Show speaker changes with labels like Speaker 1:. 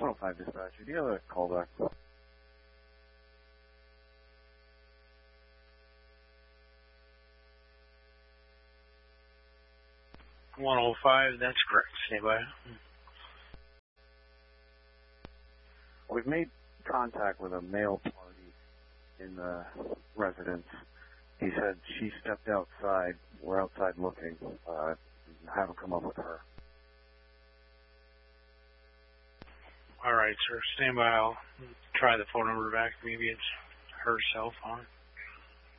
Speaker 1: 105 dispatcher. Do you have a callback?
Speaker 2: 105, that's correct. Stand by.
Speaker 1: We've made contact with a male party in the residence. He said she stepped outside. We're outside looking. Haven't come up with her.
Speaker 2: All right, sir. Stand by. I'll try the phone number back. Maybe it's her cell phone.